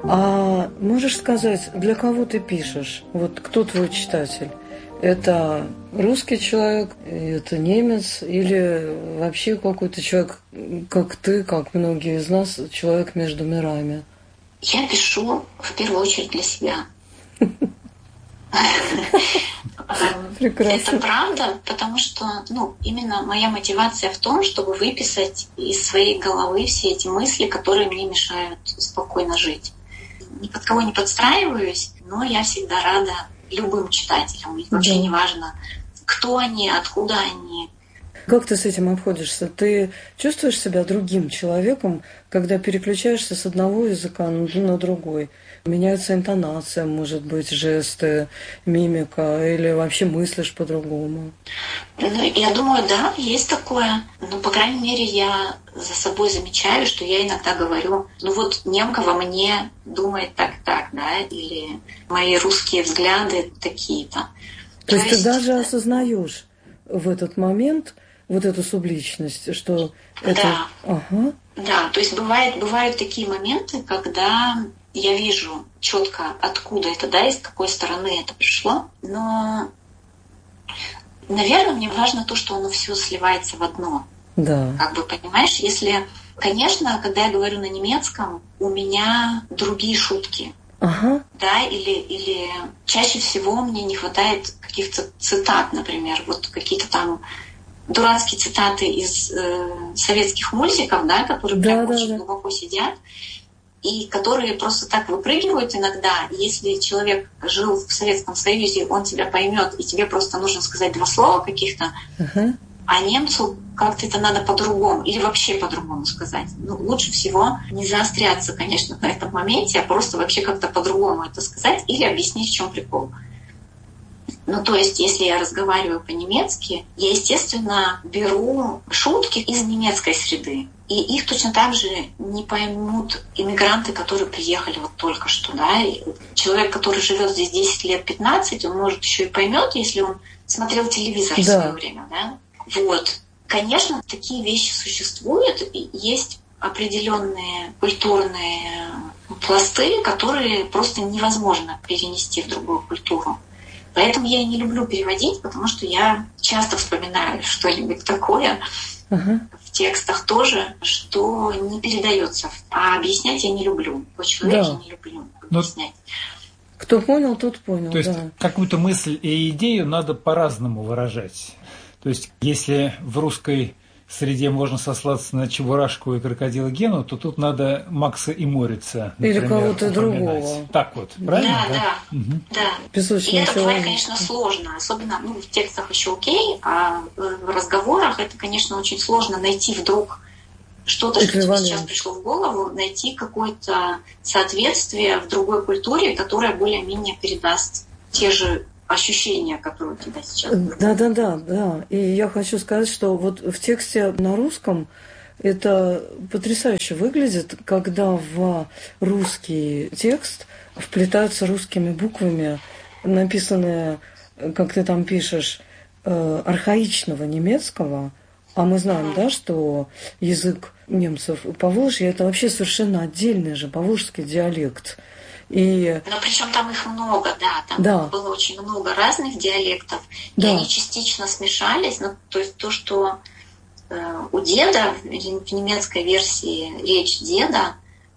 А можешь сказать, для кого ты пишешь? Вот кто твой читатель? Это русский человек, это немец или вообще какой-то человек, как ты, как многие из нас, человек между мирами? Я пишу в первую очередь для себя. Прекрасно. Это правда, потому что именно моя мотивация в том, чтобы выписать из своей головы все эти мысли, которые мне мешают спокойно жить. Ни под кого не подстраиваюсь, но я всегда рада любым читателям. И вообще не важно, кто они, откуда они. Как ты с этим обходишься? Ты чувствуешь себя другим человеком, когда переключаешься с одного языка на другой? Меняется интонация, может быть, жесты, мимика, или вообще мыслишь по-другому? Я думаю, да, есть такое. Но, по крайней мере, я за собой замечаю, что я иногда говорю, немка во мне думает так, да, или мои русские взгляды такие-то. То есть ты даже осознаешь в этот момент вот эту субличность, что это... Да. Ага. Да, то есть бывают такие моменты, когда я вижу четко, откуда это, да, из какой стороны это пришло, но, наверное, мне важно то, что оно все сливается в одно. Да. Понимаешь, если, конечно, когда я говорю на немецком, у меня другие шутки. Ага. Да, или чаще всего мне не хватает каких-то цитат, например, какие-то там дурацкие цитаты из советских мультиков, да, которые прям очень глубоко сидят, и которые просто так выпрыгивают иногда. Если человек жил в Советском Союзе, он тебя поймет, и тебе просто нужно сказать 2 слова каких-то, а немцу как-то это надо по-другому, или вообще по-другому сказать. Лучше всего не заостряться, конечно, на этом моменте, а просто вообще как-то по-другому это сказать или объяснить, в чем прикол. То есть, если я разговариваю по-немецки, я, естественно, беру шутки из немецкой среды. И их точно так же не поймут иммигранты, которые приехали только что. Да? И человек, который живет здесь 10 лет, 15, он, может, еще и поймет, если он смотрел телевизор в свое время. Да? Конечно, такие вещи существуют, и есть определенные культурные пласты, которые просто невозможно перенести в другую культуру. Поэтому я и не люблю переводить, потому что я часто вспоминаю что-нибудь такое в текстах тоже, что не передается. А объяснять я не люблю. По-человеки не люблю объяснять. Кто понял, тот понял. То есть какую-то мысль и идею надо по-разному выражать. То есть если в русской среде можно сослаться на Чебурашку и крокодила Гену, то тут надо Макса и Морица, например, или кого-то другого. Так правильно? Да. Песочный и это человек. бывает, конечно, сложно. Особенно в текстах еще окей, а в разговорах это, конечно, очень сложно найти вдруг что-то, что тебе сейчас пришло в голову, найти какое-то соответствие в другой культуре, которое более-менее передаст те же ощущения, которые у тебя сейчас. Да. И я хочу сказать, что в тексте на русском это потрясающе выглядит, когда в русский текст вплетаются русскими буквами, написанные, как ты там пишешь, архаичного немецкого. А мы знаем, да, что язык немцев Поволжья — это вообще совершенно отдельный же поволжский диалект. Но причем там их много, там было очень много разных диалектов, и они частично смешались. То есть то, что у деда в немецкой версии речь деда,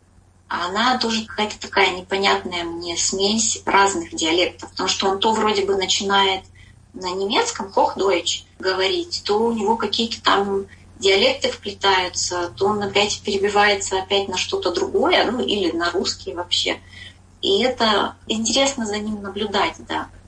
она тоже какая-то такая непонятная мне смесь разных диалектов, потому что он то вроде бы начинает на немецком Hochdeutsch говорить, то у него какие-то там диалекты вплетаются, то он опять перебивается опять на что-то другое, или на русский вообще. И это интересно за ним наблюдать, да.